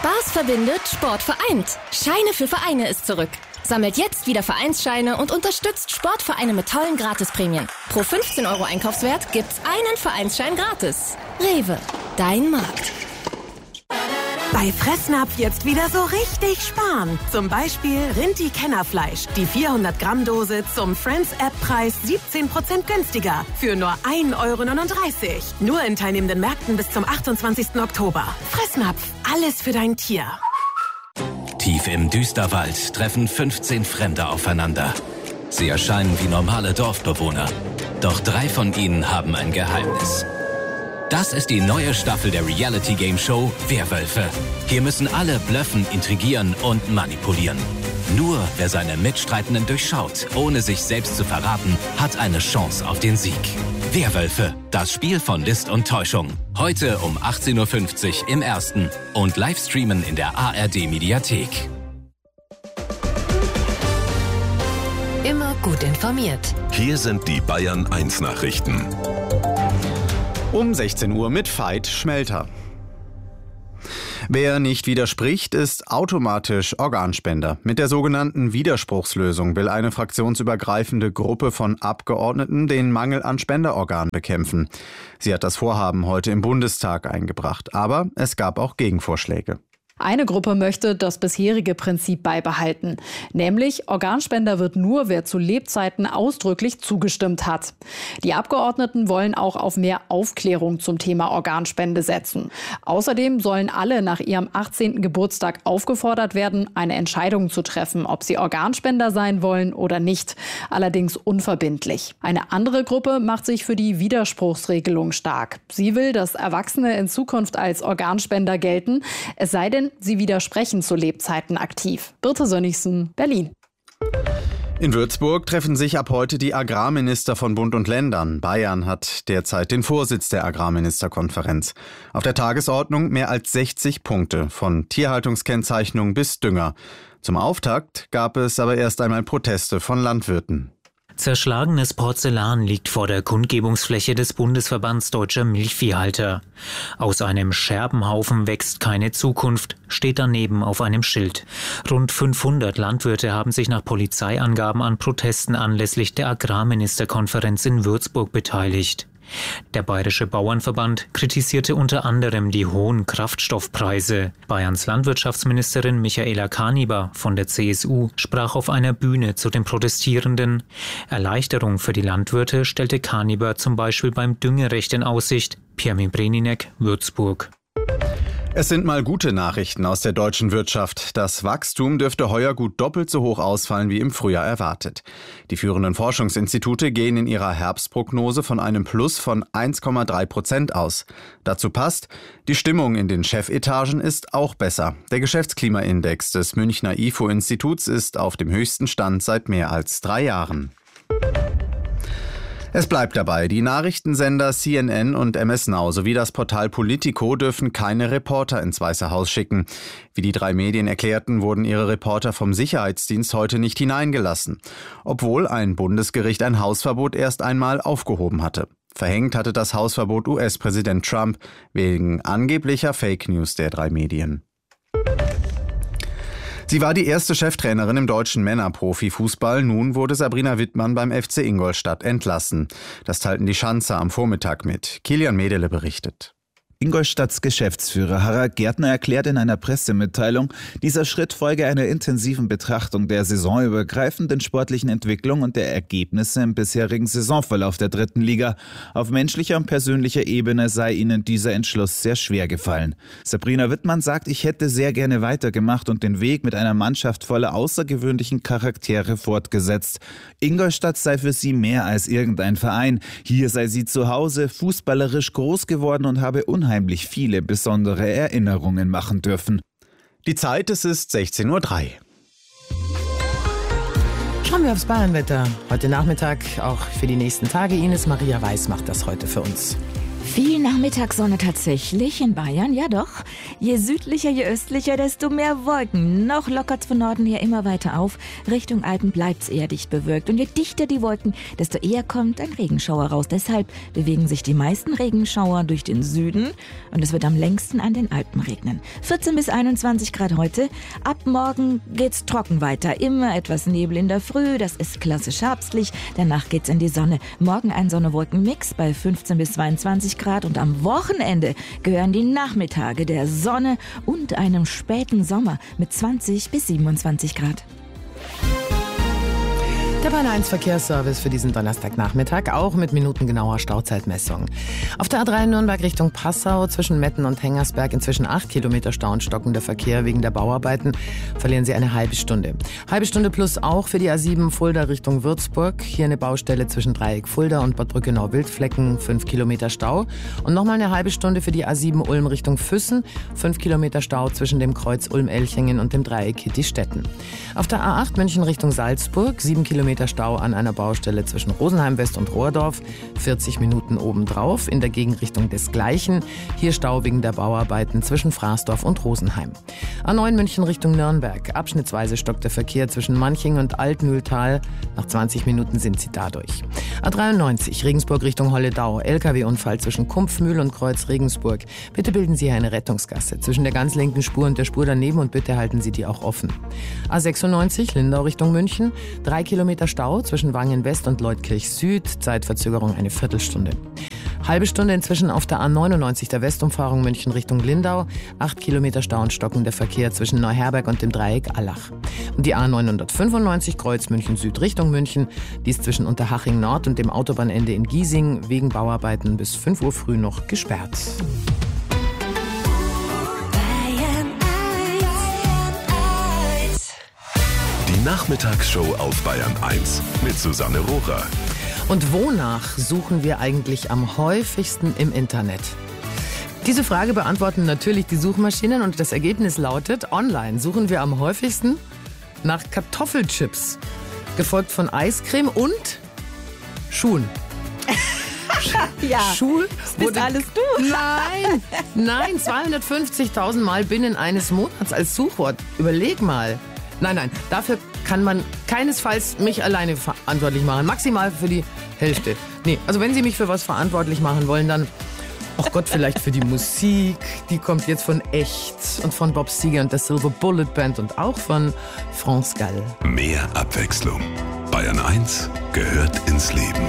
Spaß verbindet, Sport vereint. Scheine für Vereine ist zurück. Sammelt jetzt wieder Vereinsscheine und unterstützt Sportvereine mit tollen Gratisprämien. Pro 15 € Einkaufswert gibt's einen Vereinsschein gratis. Rewe, dein Markt. Bei Fressnapf jetzt wieder so richtig sparen. Zum Beispiel Rinti-Kennerfleisch. Die 400-Gramm-Dose zum Friends-App-Preis 17% günstiger. Für nur 1,39 €. Nur in teilnehmenden Märkten bis zum 28. Oktober. Fressnapf, alles für dein Tier. Tief im Düsterwald treffen 15 Fremde aufeinander. Sie erscheinen wie normale Dorfbewohner. Doch 3 von ihnen haben ein Geheimnis. Das ist die neue Staffel der Reality-Game-Show Werwölfe. Hier müssen alle bluffen, intrigieren und manipulieren. Nur wer seine Mitstreitenden durchschaut, ohne sich selbst zu verraten, hat eine Chance auf den Sieg. Werwölfe, das Spiel von List und Täuschung. Heute um 18:50 Uhr im Ersten und live streamen in der ARD-Mediathek. Immer gut informiert. Hier sind die Bayern 1 Nachrichten. Um 16 Uhr mit Veit Schmelter. Wer nicht widerspricht, ist automatisch Organspender. Mit der sogenannten Widerspruchslösung will eine fraktionsübergreifende Gruppe von Abgeordneten den Mangel an Spenderorganen bekämpfen. Sie hat das Vorhaben heute im Bundestag eingebracht. Aber es gab auch Gegenvorschläge. Eine Gruppe möchte das bisherige Prinzip beibehalten, nämlich Organspender wird nur, wer zu Lebzeiten ausdrücklich zugestimmt hat. Die Abgeordneten wollen auch auf mehr Aufklärung zum Thema Organspende setzen. Außerdem sollen alle nach ihrem 18. Geburtstag aufgefordert werden, eine Entscheidung zu treffen, ob sie Organspender sein wollen oder nicht, allerdings unverbindlich. Eine andere Gruppe macht sich für die Widerspruchsregelung stark. Sie will, dass Erwachsene in Zukunft als Organspender gelten, es sei denn, sie widersprechen zu Lebzeiten aktiv. Birte Sönnigsen, Berlin. In Würzburg treffen sich ab heute die Agrarminister von Bund und Ländern. Bayern hat derzeit den Vorsitz der Agrarministerkonferenz. Auf der Tagesordnung mehr als 60 Punkte, von Tierhaltungskennzeichnung bis Dünger. Zum Auftakt gab es aber erst einmal Proteste von Landwirten. Zerschlagenes Porzellan liegt vor der Kundgebungsfläche des Bundesverbands Deutscher Milchviehhalter. Aus einem Scherbenhaufen wächst keine Zukunft, steht daneben auf einem Schild. Rund 500 Landwirte haben sich nach Polizeiangaben an Protesten anlässlich der Agrarministerkonferenz in Würzburg beteiligt. Der Bayerische Bauernverband kritisierte unter anderem die hohen Kraftstoffpreise. Bayerns Landwirtschaftsministerin Michaela Kaniber von der CSU sprach auf einer Bühne zu den Protestierenden. Erleichterung für die Landwirte stellte Kaniber zum Beispiel beim Düngerecht in Aussicht. Pirmin Breninek, Würzburg. Es sind mal gute Nachrichten aus der deutschen Wirtschaft. Das Wachstum dürfte heuer gut doppelt so hoch ausfallen wie im Frühjahr erwartet. Die führenden Forschungsinstitute gehen in ihrer Herbstprognose von einem Plus von 1,3% aus. Dazu passt, die Stimmung in den Chefetagen ist auch besser. Der Geschäftsklimaindex des Münchner IFO-Instituts ist auf dem höchsten Stand seit mehr als 3 Jahren. Es bleibt dabei, die Nachrichtensender CNN und MS Now sowie das Portal Politico dürfen keine Reporter ins Weiße Haus schicken. Wie die 3 Medien erklärten, wurden ihre Reporter vom Sicherheitsdienst heute nicht hineingelassen, obwohl ein Bundesgericht ein Hausverbot erst einmal aufgehoben hatte. Verhängt hatte das Hausverbot US-Präsident Trump wegen angeblicher Fake News der 3 Medien. Sie war die erste Cheftrainerin im deutschen Männerprofifußball. Nun wurde Sabrina Wittmann beim FC Ingolstadt entlassen. Das teilten die Schanzer am Vormittag mit. Kilian Medele berichtet. Ingolstadts Geschäftsführer Harald Gärtner erklärt in einer Pressemitteilung, dieser Schritt folge einer intensiven Betrachtung der saisonübergreifenden sportlichen Entwicklung und der Ergebnisse im bisherigen Saisonverlauf der 3. Liga. Auf menschlicher und persönlicher Ebene sei ihnen dieser Entschluss sehr schwer gefallen. Sabrina Wittmann sagt, ich hätte sehr gerne weitergemacht und den Weg mit einer Mannschaft voller außergewöhnlichen Charaktere fortgesetzt. Ingolstadt sei für sie mehr als irgendein Verein. Hier sei sie zu Hause, fußballerisch groß geworden und habe unheimlich viele besondere Erinnerungen machen dürfen. Die Zeit, es ist 16:03 Uhr. Schauen wir aufs Bayernwetter. Heute Nachmittag, auch für die nächsten Tage. Ines Maria Weiß macht das heute für uns. Viel Nachmittagssonne tatsächlich in Bayern, ja doch. Je südlicher, je östlicher, desto mehr Wolken. Noch lockert's von Norden her immer weiter auf. Richtung Alpen bleibt's eher dicht bewölkt. Und je dichter die Wolken, desto eher kommt ein Regenschauer raus. Deshalb bewegen sich die meisten Regenschauer durch den Süden. Und es wird am längsten an den Alpen regnen. 14 bis 21 Grad heute. Ab morgen geht's trocken weiter. Immer etwas Nebel in der Früh. Das ist klassisch herbstlich. Danach geht's in die Sonne. Morgen ein Sonne-Wolken-Mix bei 15 bis 22 Grad. Und am Wochenende gehören die Nachmittage der Sonne und einem späten Sommer mit 20 bis 27 Grad. Der Bayern 1 Verkehrsservice für diesen Donnerstagnachmittag, auch mit minutengenauer Stauzeitmessung. Auf der A3 Nürnberg Richtung Passau zwischen Metten und Hengersberg inzwischen 8 Kilometer Stau und stockender Verkehr wegen der Bauarbeiten. Verlieren Sie eine halbe Stunde. Halbe Stunde plus auch für die A7 Fulda Richtung Würzburg. Hier eine Baustelle zwischen Dreieck Fulda und Bad Brückenau-Wildflecken, 5 Kilometer Stau. Und nochmal eine halbe Stunde für die A7 Ulm Richtung Füssen, 5 Kilometer Stau zwischen dem Kreuz Ulm-Elchingen und dem Dreieck Hittistetten. Auf der A8 München Richtung Salzburg, 7 Kilometer Stau an einer Baustelle zwischen Rosenheim West und Rohrdorf, 40 Minuten obendrauf, in der Gegenrichtung desgleichen. Hier Stau wegen der Bauarbeiten zwischen Fraßdorf und Rosenheim. A9 München Richtung Nürnberg, abschnittsweise stockt der Verkehr zwischen Manching und Altmühltal. Nach 20 Minuten sind Sie dadurch. A93 Regensburg Richtung Holledau, LKW-Unfall zwischen Kumpfmühl und Kreuz Regensburg. Bitte bilden Sie hier eine Rettungsgasse zwischen der ganz linken Spur und der Spur daneben und bitte halten Sie die auch offen. A96 Lindau Richtung München, 3 Kilometer Stau zwischen Wangen West und Leutkirch Süd, Zeitverzögerung eine Viertelstunde. Halbe Stunde inzwischen auf der A99 der Westumfahrung München Richtung Lindau, 8 Kilometer Stau und stockender Verkehr zwischen Neuherberg und dem Dreieck Allach. Und die A995 Kreuz München Süd Richtung München, die ist zwischen Unterhaching Nord und dem Autobahnende in Giesing wegen Bauarbeiten bis 5 Uhr früh noch gesperrt. Die Nachmittagsshow auf Bayern 1 mit Susanne Rohrer. Und wonach suchen wir eigentlich am häufigsten im Internet? Diese Frage beantworten natürlich die Suchmaschinen und das Ergebnis lautet, online suchen wir am häufigsten nach Kartoffelchips, gefolgt von Eiscreme und Schuhen. Ja, Schuhe? das bist alles du. Nein, 250.000 Mal binnen eines Monats als Suchwort. Überleg mal. Nein, dafür kann man keinesfalls mich alleine verantwortlich machen. Maximal für die Hälfte. Nee, also wenn Sie mich für was verantwortlich machen wollen, dann, ach Gott, vielleicht für die Musik. Die kommt jetzt von Echt und von Bob Seger und der Silver Bullet Band und auch von France Gall. Mehr Abwechslung. Bayern 1 gehört ins Leben.